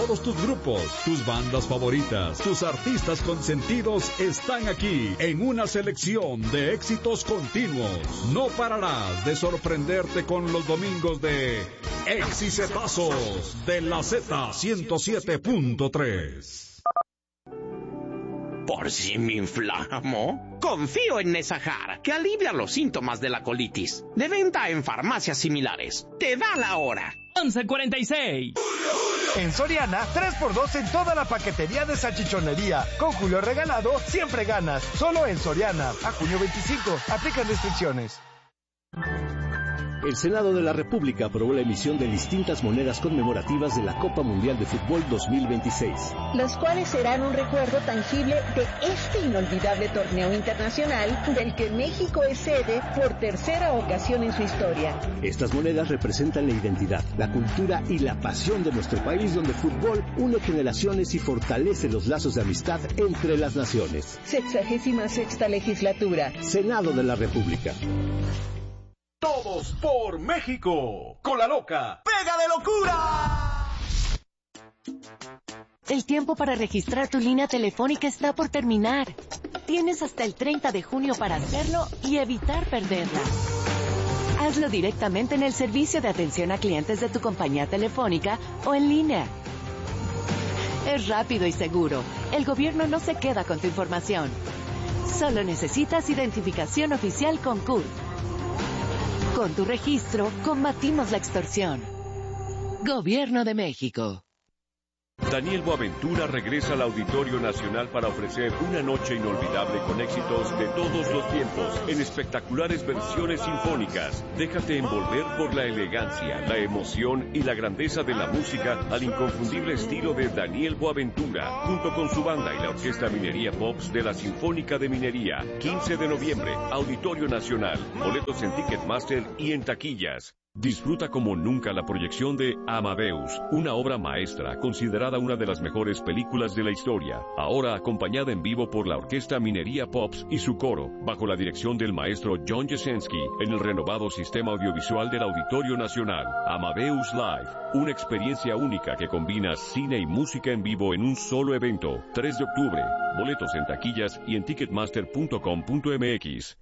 Todos tus grupos, tus bandas favoritas, tus artistas consentidos están aquí en una selección de éxitos continuos. No pararás de sorprenderte con los domingos de Exicetazos de la Z107.3. ¿Por si me inflamo? Confío en Nesajar, que alivia los síntomas de la colitis. De venta en farmacias similares. Te da la hora. 11:46. En Soriana, 3x2 en toda la paquetería de salchichonería. Con Julio regalado, siempre ganas. Solo en Soriana. A junio 25. Aplican restricciones. El Senado de la República aprobó la emisión de distintas monedas conmemorativas de la Copa Mundial de Fútbol 2026. Los cuales serán un recuerdo tangible de este inolvidable torneo internacional del que México es sede por tercera ocasión en su historia. Estas monedas representan la identidad, la cultura y la pasión de nuestro país, donde el fútbol une generaciones y fortalece los lazos de amistad entre las naciones. 66ª legislatura. Senado de la República. Todos por México. Con la loca. ¡Pega de locura! El tiempo para registrar tu línea telefónica está por terminar. Tienes hasta el 30 de junio para hacerlo y evitar perderla. Hazlo directamente en el servicio de atención a clientes de tu compañía telefónica o en línea. Es rápido y seguro. El gobierno no se queda con tu información. Solo necesitas identificación oficial con CURP. Con tu registro, combatimos la extorsión. Gobierno de México. Daniel Boaventura regresa al Auditorio Nacional para ofrecer una noche inolvidable con éxitos de todos los tiempos en espectaculares versiones sinfónicas. Déjate envolver por la elegancia, la emoción y la grandeza de la música al inconfundible estilo de Daniel Boaventura, junto con su banda y la Orquesta Minería Pops de la Sinfónica de Minería. 15 de noviembre, Auditorio Nacional. Boletos en Ticketmaster y en taquillas. Disfruta como nunca la proyección de Amadeus, una obra maestra considerada una de las mejores películas de la historia, ahora acompañada en vivo por la Orquesta Minería Pops y su coro, bajo la dirección del maestro John Jesensky, en el renovado sistema audiovisual del Auditorio Nacional. Amadeus Live, una experiencia única que combina cine y música en vivo en un solo evento. 3 de octubre, boletos en taquillas y en ticketmaster.com.mx.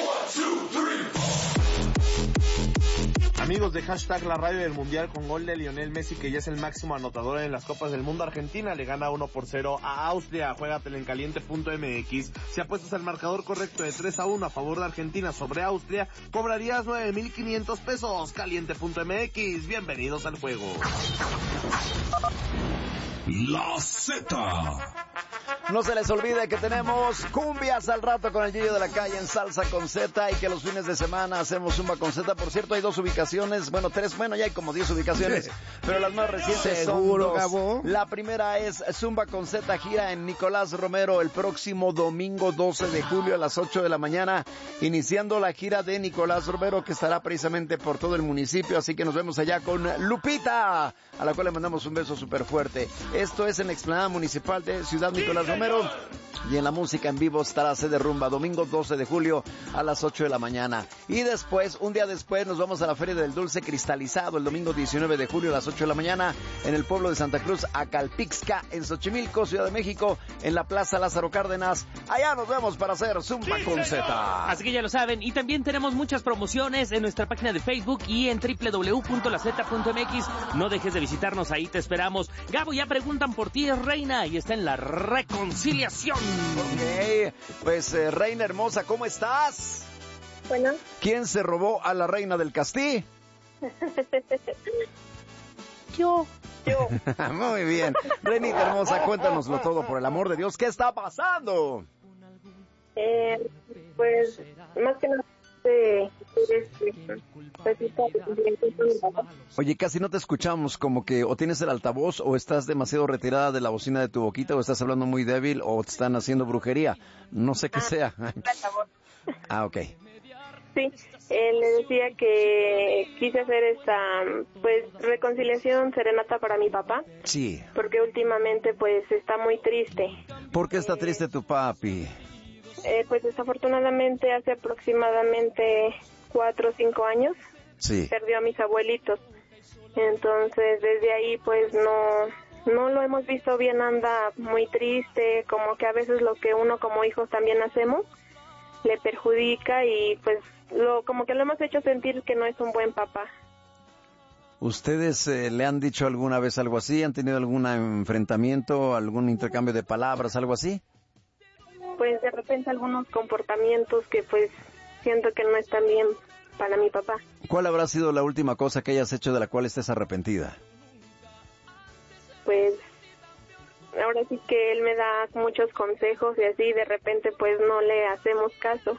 Amigos de hashtag la radio del mundial, con gol de Lionel Messi, que ya es el máximo anotador en las Copas del Mundo. Argentina le gana 1-0 a Austria. Juégatela en caliente.mx. Si apuestas al marcador correcto de 3-1 a favor de Argentina sobre Austria, cobrarías 9,500 pesos. Caliente.mx. Bienvenidos al juego. La Z. No se les olvide que tenemos cumbias al rato con el Gillo de la Calle en Salsa con Z, y que los fines de semana hacemos Zumba con Z. Por cierto, hay 2 ubicaciones, bueno, 3, ya hay como 10 ubicaciones, pero las más recientes ¿Seguro, son 2. Gabo? La primera es Zumba con Z, gira en Nicolás Romero el próximo domingo 12 de julio a las 8 de la mañana, iniciando la gira de Nicolás Romero, que estará precisamente por todo el municipio, así que nos vemos allá con Lupita, a la cual le mandamos un beso súper fuerte. Esto es en la explanada municipal de Ciudad Nicolás Romero. Y en la música en vivo estará Sede Rumba, domingo 12 de julio a las 8 de la mañana. Y después, un día después, nos vamos a la Feria del Dulce Cristalizado, el domingo 19 de julio a las 8 de la mañana, en el pueblo de Santa Cruz, Acalpixca, en Xochimilco, Ciudad de México, en la Plaza Lázaro Cárdenas. Allá nos vemos para hacer Zumba con Z. Así que ya lo saben, y también tenemos muchas promociones en nuestra página de Facebook y en www.laz.mx. No dejes de visitarnos, ahí te esperamos. Gabo, ya preguntan por ti, reina, y está en la reconciliación. Ok, pues reina hermosa, ¿cómo estás? Bueno. ¿Quién se robó a la reina del Castí? Yo. Muy bien. Reinita hermosa, cuéntanoslo todo, por el amor de Dios. ¿Qué está pasando? Pues, más que nada, Oye, casi no te escuchamos, como que o tienes el altavoz o estás demasiado retirada de la bocina de tu boquita, o estás hablando muy débil o te están haciendo brujería. No sé qué sea. Ah, ok. Sí, le decía que quise hacer esta, pues, reconciliación serenata para mi papá. Sí. Porque últimamente, pues, está muy triste. ¿Por qué está triste tu papi? Pues desafortunadamente hace aproximadamente 4 o 5 años, sí, perdió a mis abuelitos. Entonces desde ahí pues no lo hemos visto bien, anda muy triste, como que a veces lo que uno como hijos también hacemos le perjudica y pues como que lo hemos hecho sentir que no es un buen papá. ¿Ustedes le han dicho alguna vez algo así? ¿Han tenido algún enfrentamiento, algún intercambio de palabras, algo así? Pues de repente algunos comportamientos que pues siento que no están bien para mi papá. ¿Cuál habrá sido la última cosa que hayas hecho de la cual estés arrepentida? Pues ahora sí que él me da muchos consejos y así de repente pues no le hacemos caso.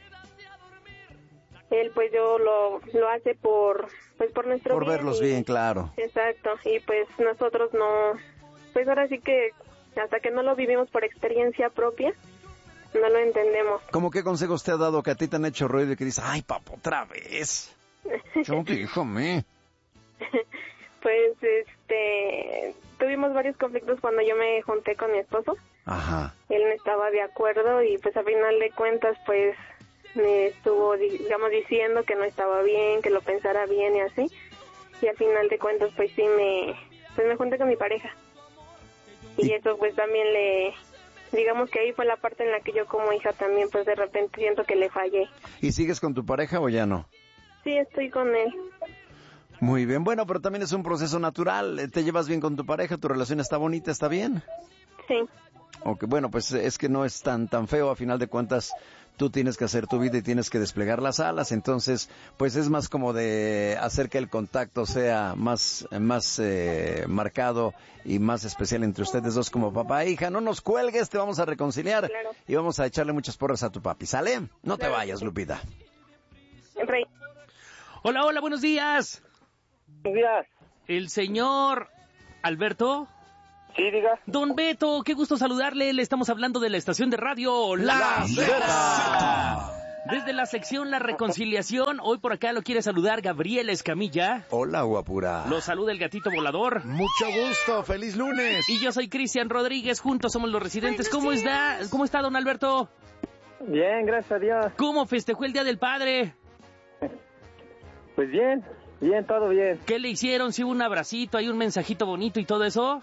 Él pues yo lo hace por nuestro por bien. Verlos bien, claro. Exacto, y pues nosotros no, pues ahora sí que hasta que no lo vivimos por experiencia propia, no lo entendemos. ¿Cómo qué consejos te ha dado que a ti te han hecho ruido y que dices, ay, papá, otra vez? Déjame. Pues, tuvimos varios conflictos cuando yo me junté con mi esposo. Ajá. Él no estaba de acuerdo y pues a final de cuentas, pues, me estuvo, digamos, diciendo que no estaba bien, que lo pensara bien y así. Y al final de cuentas, pues sí, me junté con mi pareja. Y eso pues también digamos que ahí fue la parte en la que yo como hija también pues de repente siento que le fallé. ¿Y sigues con tu pareja o ya no? Sí, estoy con él. Muy bien, bueno, pero también es un proceso natural. ¿Te llevas bien con tu pareja? ¿Tu relación está bonita? ¿Está bien? Sí. Ok, bueno, pues es que no es tan feo. A final de cuentas, tú tienes que hacer tu vida y tienes que desplegar las alas. Entonces, pues es más como de hacer que el contacto sea más marcado y más especial entre ustedes dos como papá e hija. No nos cuelgues, te vamos a reconciliar. Claro. Y vamos a echarle muchas porras a tu papi. ¿Sale? No te vayas, Lupita. Rey. Hola, buenos días. Buenos días. ¿El señor Alberto? Sí, diga. Don Beto, qué gusto saludarle. Le estamos hablando de la estación de radio La Zeta. Desde la sección La Reconciliación, hoy por acá lo quiere saludar Gabriel Escamilla. Hola, guapura. Lo saluda el gatito volador. Mucho gusto, feliz lunes. Y yo soy Cristian Rodríguez, juntos somos los residentes. ¿Cómo está, don Alberto? Bien, gracias a Dios. ¿Cómo festejó el Día del Padre? Pues bien, todo bien. ¿Qué le hicieron? ¿Sí hubo un abracito, hay un mensajito bonito y todo eso?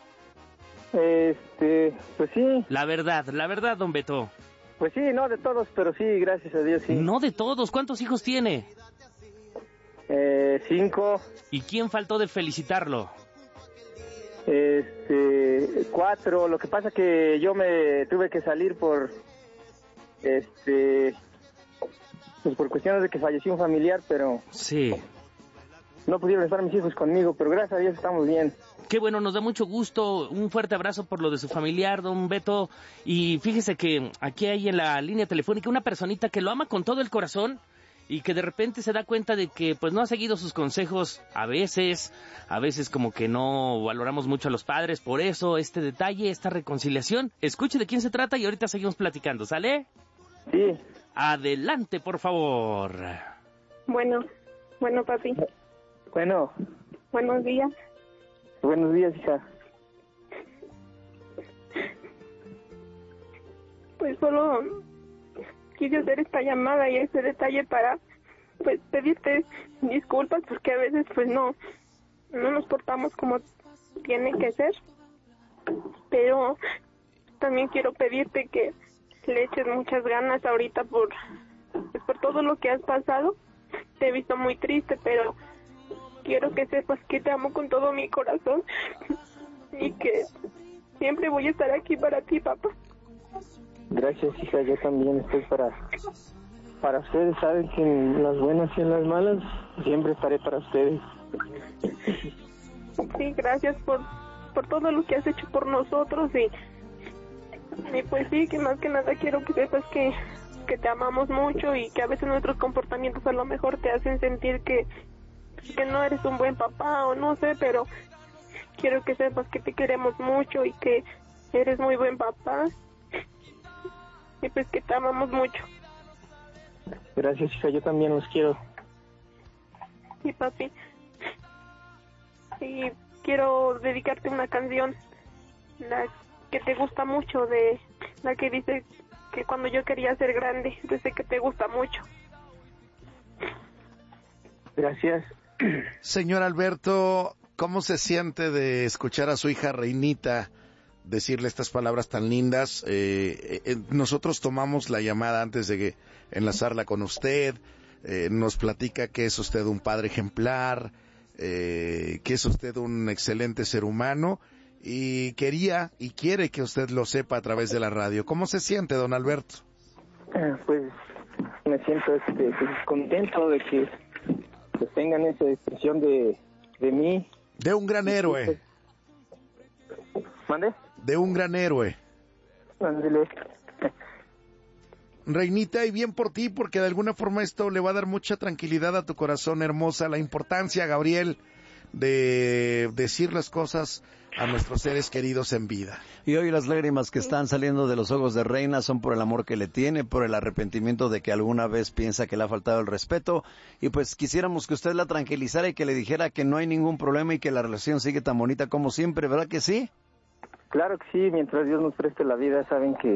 Pues sí. La verdad, don Beto. Pues sí, no de todos, pero sí, gracias a Dios, sí. No de todos, ¿cuántos hijos tiene? 5. ¿Y quién faltó de felicitarlo? 4, lo que pasa que yo me tuve que salir por, pues por cuestiones de que falleció un familiar, pero... Sí. No pudieron estar mis hijos conmigo, pero gracias a Dios estamos bien. Qué bueno, nos da mucho gusto. Un fuerte abrazo por lo de su familiar, don Beto. Y fíjese que aquí hay en la línea telefónica una personita que lo ama con todo el corazón y que de repente se da cuenta de que pues no ha seguido sus consejos a veces como que no valoramos mucho a los padres. Por eso este detalle, esta reconciliación. Escuche de quién se trata y ahorita seguimos platicando, ¿sale? Sí. Adelante, por favor. Bueno, papi. Bueno. Buenos días. Buenos días, hija. Pues solo quise hacer esta llamada y este detalle para pues pedirte disculpas porque a veces pues no nos portamos como tiene que ser, pero también quiero pedirte que le eches muchas ganas ahorita por todo lo que has pasado. Te he visto muy triste, pero quiero que sepas que te amo con todo mi corazón y que siempre voy a estar aquí para ti, papá. Gracias, hija, yo también estoy para ustedes. Saben que en las buenas y en las malas siempre estaré para ustedes. Sí, gracias por todo lo que has hecho por nosotros y pues sí, que más que nada quiero que sepas que te amamos mucho y que a veces nuestros comportamientos a lo mejor te hacen sentir que no eres un buen papá o no sé, pero quiero que sepas que te queremos mucho y que eres muy buen papá y pues que te amamos mucho. Gracias, hija, yo también los quiero. Sí, papi. Y quiero dedicarte una canción, la que te gusta mucho, de la que dice que cuando yo quería ser grande, desde que te gusta mucho. Gracias. Señor Alberto, ¿cómo se siente de escuchar a su hija Reinita decirle estas palabras tan lindas? Nosotros tomamos la llamada antes de enlazarla con usted. Nos platica que es usted un padre ejemplar, que es usted un excelente ser humano, y quería y quiere que usted lo sepa a través de la radio. ¿Cómo se siente, don Alberto? Pues me siento contento de que tengan esa expresión de mí. De un gran héroe. ¿Mande? De un gran héroe. Ándele. Reinita, y bien por ti, porque de alguna forma esto le va a dar mucha tranquilidad a tu corazón hermosa. La importancia, Gabriel, de decir las cosas a nuestros seres queridos en vida. Y hoy las lágrimas que están saliendo de los ojos de Reina son por el amor que le tiene, por el arrepentimiento de que alguna vez piensa que le ha faltado el respeto, y pues quisiéramos que usted la tranquilizara y que le dijera que no hay ningún problema y que la relación sigue tan bonita como siempre, ¿verdad que sí? Claro que sí, mientras Dios nos preste la vida, saben que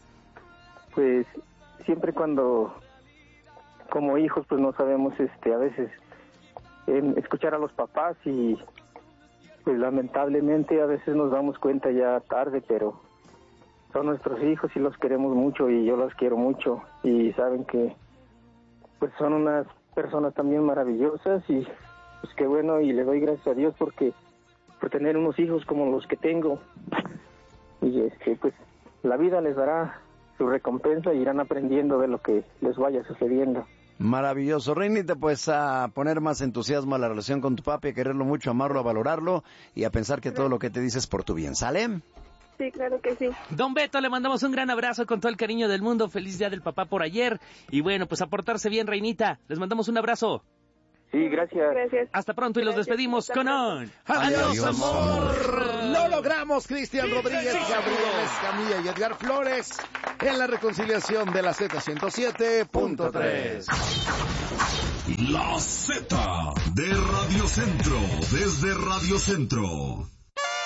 pues siempre cuando como hijos pues no sabemos a veces escuchar a los papás, y pues lamentablemente a veces nos damos cuenta ya tarde, pero son nuestros hijos y los queremos mucho, y yo los quiero mucho, y saben que pues son unas personas también maravillosas, y pues qué bueno, y le doy gracias a Dios por tener unos hijos como los que tengo, y pues la vida les dará su recompensa y irán aprendiendo de lo que les vaya sucediendo. Maravilloso, Reinita, pues a poner más entusiasmo a la relación con tu papi, a quererlo mucho, amarlo, a valorarlo y a pensar que todo lo que te dice es por tu bien, ¿sale? Sí, claro que sí. Don Beto, le mandamos un gran abrazo con todo el cariño del mundo. Feliz Día del Papá por ayer. Y bueno, pues a portarse bien, Reinita. Les mandamos un abrazo. Sí, gracias. Hasta pronto y los despedimos con un... ¡Adiós, amor! Lo logramos, Cristian Rodríguez, Gabriel Escamilla y Edgar Flores en la reconciliación de la Z107.3. La Z de Radio Centro, desde Radio Centro.